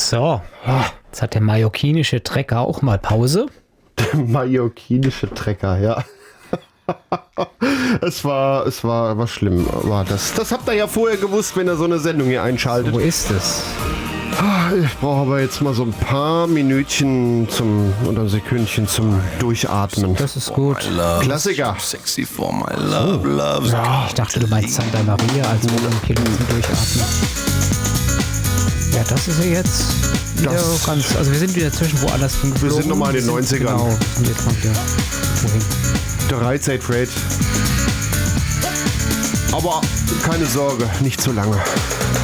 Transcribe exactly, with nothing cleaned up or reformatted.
So, jetzt hat der mallorquinische Trecker auch mal Pause. Der mallorquinische Trecker, ja. Es war, es war, war schlimm. War das, das habt ihr ja vorher gewusst, wenn ihr so eine Sendung hier einschaltet. Wo ist es? Ich brauche aber jetzt mal so ein paar Minütchen zum, oder Sekündchen zum Durchatmen. Das ist gut. Klassiker. Sexy for my love, love. Ja, ich dachte, du meinst Santa Maria als Wohnungskilo zum Durchatmen. Ja, das ist ja jetzt wieder Das- ganz... Also wir sind wieder zwischen woanders hingeflogen. Wir sind nochmal in den Wir neunzigern. Genau, wir sind jetzt mal wieder wohin. Der Right Trade. Aber keine Sorge, nicht zu lange.